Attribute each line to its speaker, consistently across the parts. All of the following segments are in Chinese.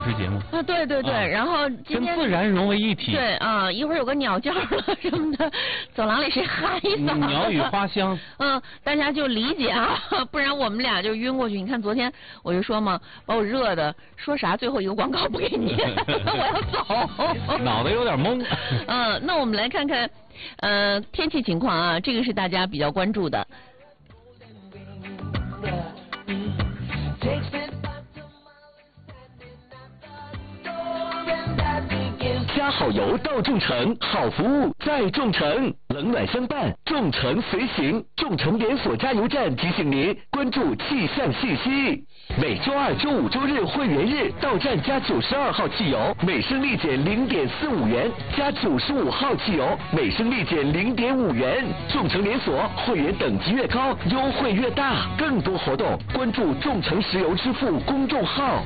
Speaker 1: 是节目
Speaker 2: 啊，对对对，然后今天
Speaker 1: 跟自然融为一体。
Speaker 2: 对啊，一会儿有个鸟叫了什么的，走廊里谁喊一嗓子，
Speaker 1: 鸟语花香。
Speaker 2: 大家就理解啊，不然我们俩就晕过去。你看昨天我就说嘛，把我热的，说啥最后一个广告不给你，我要走，
Speaker 1: 脑袋有点懵。
Speaker 2: 那我们来看看天气情况啊，这个是大家比较关注的。
Speaker 3: 加好油到众诚，好服务在众诚，冷暖相伴，众诚随行。众诚连锁加油站提醒您关注气象信息。每周二、周五、周日会员日到站加92号汽油，每升立减0.45元；加95号汽油，每升立减0.5元。众诚连锁会员等级越高，优惠越大。更多活动关注众诚石油支付公众号。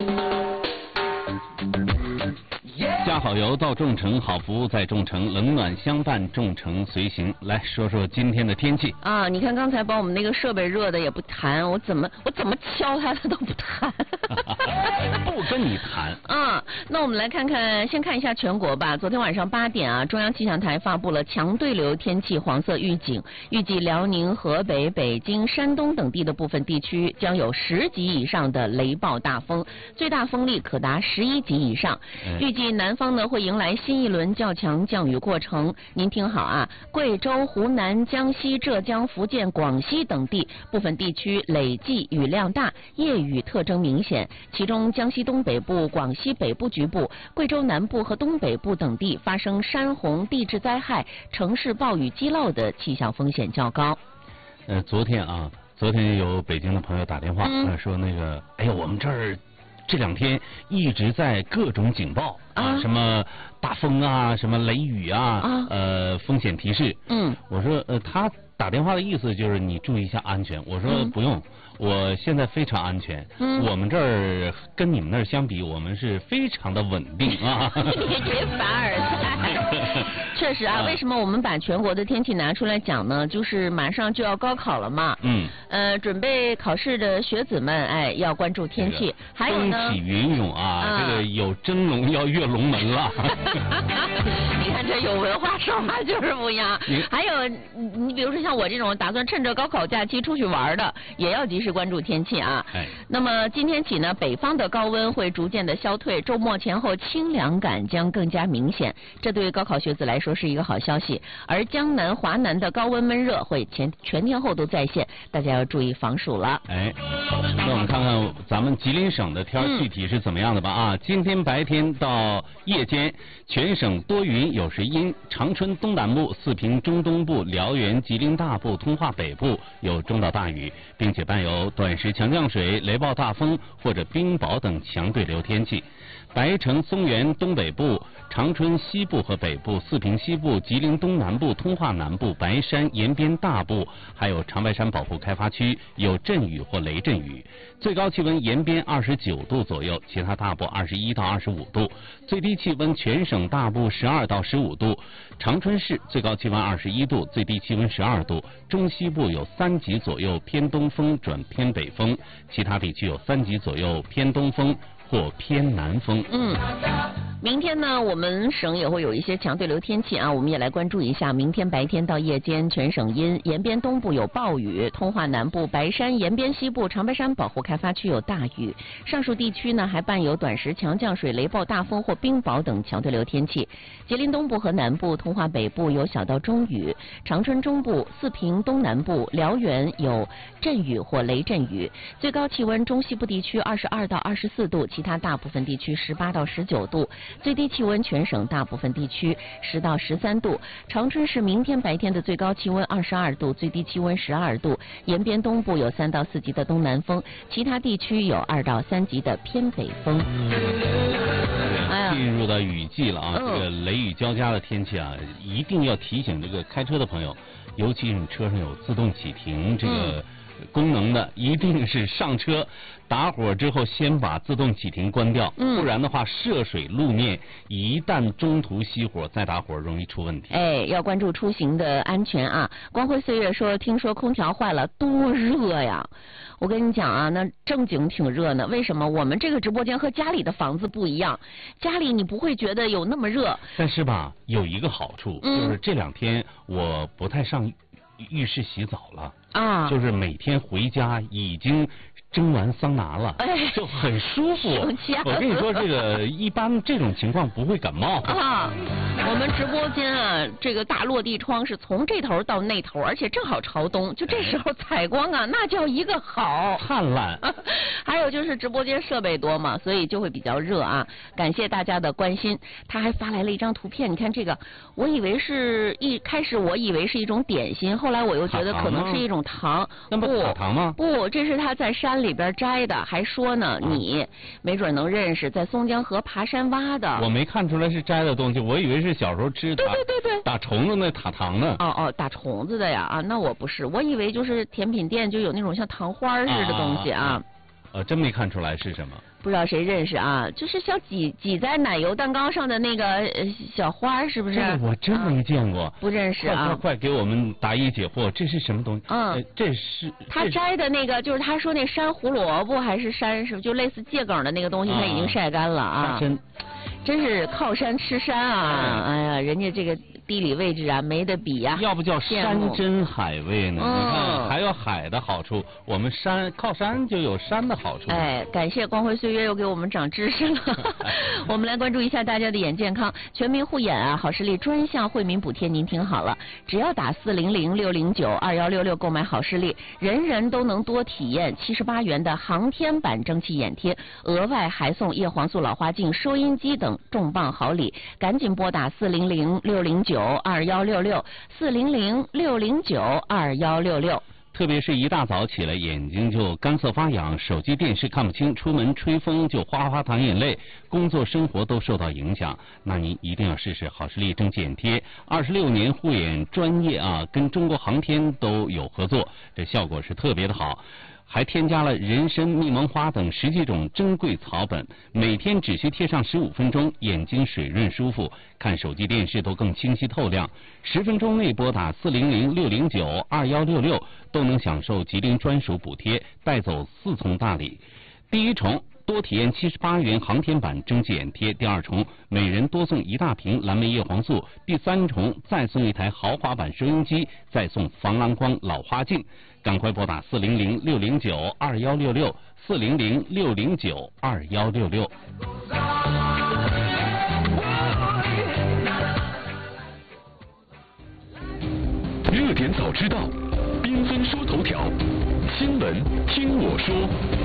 Speaker 1: 加好油到众诚，好服务在众诚，冷暖相伴，众诚随行。来说说今天的天气
Speaker 2: 啊！你看刚才把我们那个设备热的也不弹，我怎么敲它都不弹，
Speaker 1: 不跟你谈
Speaker 2: 啊！那我们来先看一下全国吧。昨天晚上8点啊，中央气象台发布了强对流天气黄色预警，预计辽宁、河北、北京、山东等地的部分地区将有10级以上的雷暴大风，最大风力可达11级以上。预计南方呢会迎来新一轮较强降雨过程。您听好啊，贵州、湖南、江西、浙江、福建、广西等地部分地区累计雨量大，夜雨特征明显。其中江西东北部、广西北部局部、贵州南部和东北部等地发生山洪、地质灾害、城市暴雨积涝的气象风险较高。
Speaker 1: 昨天有北京的朋友打电话说那个，哎呀，我们这儿这2天一直在各种警报啊，什么大风啊，什么雷雨啊，风险提示。我说他打电话的意思就是你注意一下安全。我说不用，我现在非常安全。我们这儿跟你们那儿相比，我们是非常的稳定啊。
Speaker 2: 你这凡尔赛，确实啊。为什么我们把全国的天气拿出来讲呢？就是马上就要高考了嘛。准备考试的学子们，要关注天气。还有呢，
Speaker 1: 风起云涌啊，这个有蒸笼要跃龙门了。
Speaker 2: 你看这有文化说话就是不一样。还有你比如说像我这种打算趁着高考假期出去玩的，也要及时关注天气啊。那么今天起呢，北方的高温会逐渐的消退，周末前后清凉感将更加明显，这对高考学子来说是一个好消息。而江南、华南的高温闷热会全天候都在线，大家要注意防暑了。
Speaker 1: 那我们看看咱们吉林省的天具体是怎么样的吧。今天白天到夜间，全省多云有时阴，长春东南部、四平中东部、辽源、吉林大部、通化北部有中到大雨，并且伴有短时强降水、雷暴大风或者冰雹等强对流天气。白城、松原东北部、长春西部和北部、四平西部、吉林东南部、通化南部、白山、延边大部，还有长白山保护开发区有阵雨或雷阵雨。最高气温延边29度左右，其他大部21到25度。最低气温全省大部12到15度。长春市最高气温21度，最低气温12度。中西部有3级左右偏东风转偏北风，其他地区有3级左右偏东风或偏南风。
Speaker 2: 明天呢，我们省也会有一些强对流天气啊，我们也来关注一下。明天白天到夜间全省阴，延边东部有暴雨，通化南部、白山、延边西部、长白山保护开发区有大雨。上述地区呢还伴有短时强降水、雷暴大风或冰雹等强对流天气。吉林东部和南部、通化北部有小到中雨，长春中部、四平东南部、辽源有阵雨或雷阵雨。最高气温中西部地区22到24度，其他大部分地区18到19度。最低气温全省大部分地区10到13度。长春市明天白天的最高气温22度，最低气温12度。延边东部有3到4级的东南风，其他地区有2到3级的偏北风。
Speaker 1: 进入到雨季了啊，这个雷雨交加的天气啊，一定要提醒这个开车的朋友，尤其是你车上有自动启停这个功能的，一定是上车打火之后先把自动启停关掉，不然的话涉水路面，一旦中途熄火再打火容易出问题。
Speaker 2: 哎，要关注出行的安全啊！光辉岁月说，听说空调坏了，多热呀！我跟你讲啊，那正经挺热呢。为什么？我们这个直播间和家里的房子不一样，家里你不会觉得有那么热。
Speaker 1: 但是吧，有一个好处，就是这2天我不太上浴室洗澡了
Speaker 2: 啊，
Speaker 1: 就是每天回家已经蒸完桑拿了，就很舒服。我跟你说，这个一般这种情况不会感冒
Speaker 2: 啊。我们直播间啊，这个大落地窗是从这头到那头，而且正好朝东，就这时候采光啊，那叫一个好，
Speaker 1: 灿烂。
Speaker 2: 还有就是直播间设备多嘛，所以就会比较热啊。感谢大家的关心，他还发来了一张图片，你看这个，一开始我以为是一种点心，后来我又觉得可能是一种糖。
Speaker 1: 那不塔糖吗？
Speaker 2: 不，这是他在山里边摘的，还说呢，你没准能认识，在松江河爬山挖的。
Speaker 1: 我没看出来是摘的东西，我以为是小时候吃
Speaker 2: 对
Speaker 1: 打虫子那塔糖呢。
Speaker 2: 哦，打虫子的呀啊，那我不是，我以为就是甜品店就有那种像糖花似的东西啊。
Speaker 1: 真没看出来是什么。
Speaker 2: 不知道谁认识啊？就是像挤在奶油蛋糕上的那个小花，是不是？
Speaker 1: 这个我真没见过。
Speaker 2: 不认识啊！
Speaker 1: 快给我们答疑解惑，这是什么东西？这是
Speaker 2: 他摘的那个，就是他说那山胡萝卜还是山是就类似桔梗的那个东西，他已经晒干了啊。真是靠山吃山啊！哎呀，人家这个地理位置啊没得比呀。
Speaker 1: 要不叫山珍海味呢？你看还有海的好处，我们靠山就有山的好处。
Speaker 2: 哎，感谢光辉岁月又给我们长知识了。我们来关注一下大家的眼健康，全民护眼啊！好视力专项惠民补贴，您听好了，只要打400-609-2166购买好视力，人人都能多体验78元的航天版蒸汽眼贴，额外还送叶黄素老花镜、收音机等重磅好礼，赶紧拨打400-609-2166，400-609-2166。
Speaker 1: 特别是一大早起来眼睛就干涩发痒，手机电视看不清，出门吹风就哗哗淌眼泪，工作生活都受到影响，那您一定要试试好视力蒸汽眼贴。26年护眼专业啊，跟中国航天都有合作，这效果是特别的好。还添加了人参、蜜蒙花等10几种珍贵草本，每天只需贴上15分钟，眼睛水润舒服，看手机电视都更清晰透亮。10分钟内拨打400-609-2166都能享受吉林专属补贴，带走4重大礼。第一重，多体验78元航天版蒸汽眼贴；第二重，每人多送1大瓶蓝莓叶黄素；第三重，再送1台豪华版收音机，再送防蓝光老花镜。赶快拨打400-609-2166，400-609-2166。
Speaker 3: 热点早知道，缤纷说头条，新闻听我说。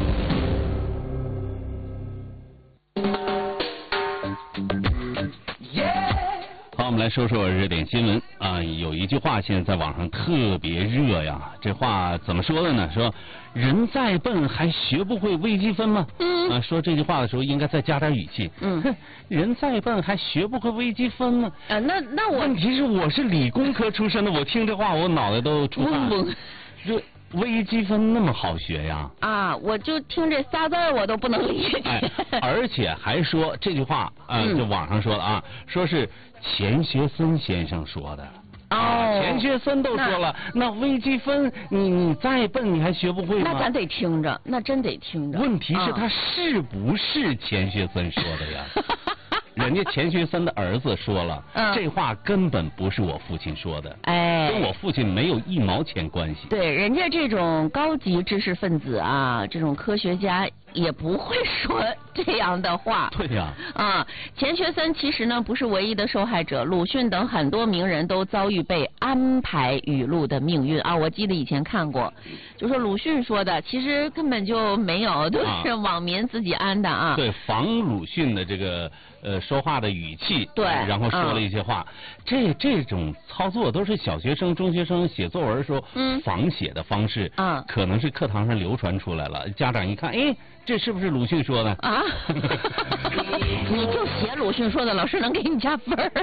Speaker 1: 好，我们来说说热点新闻啊。有一句话现在在网上特别热呀，这话怎么说的呢？说人再笨还学不会微积分吗？说这句话的时候应该再加点语气。人再笨还学不会微积分吗？
Speaker 2: 那我
Speaker 1: 问题是我是理工科出身的，我听这话我脑袋都出汗。微积分那么好学呀？
Speaker 2: 啊，我就听这仨字我都不能理解。
Speaker 1: 而且还说这句话就网上说的啊，说是钱学森先生说的。钱学森都说了，那微积分你再笨你还学不会吗？
Speaker 2: 那咱得听着，那真得听着。
Speaker 1: 问题是他是不是钱学森说的呀？人家钱学森的儿子说了，这话根本不是我父亲说的，跟我父亲没有1毛钱关系。
Speaker 2: 对，人家这种高级知识分子啊，这种科学家也不会说这样的话。
Speaker 1: 对呀。
Speaker 2: 钱学森其实呢不是唯一的受害者，鲁迅等很多名人都遭遇被安排语录的命运啊。我记得以前看过，就说鲁迅说的其实根本就没有，都是网民自己安的啊。
Speaker 1: 对，仿鲁迅的这个说话的语气，
Speaker 2: 对，
Speaker 1: 然后说了一些话，这种操作都是小学生、中学生写作文时候仿写的方式，可能是课堂上流传出来了，家长一看，哎，这是不是鲁迅说的
Speaker 2: 啊？你就写鲁迅说的，老师能给你加分儿。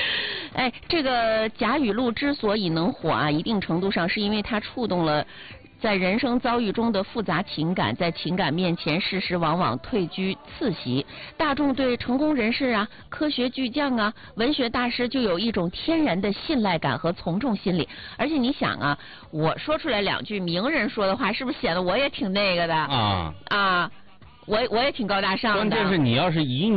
Speaker 2: 哎，这个假语录之所以能火啊，一定程度上是因为它触动了在人生遭遇中的复杂情感，在情感面前，事实往往退居次席。大众对成功人士啊、科学巨匠啊、文学大师就有一种天然的信赖感和从众心理。而且你想啊，我说出来2句名人说的话，是不是显得我也挺那个的？我也挺高大上的。
Speaker 1: 关键是你要是以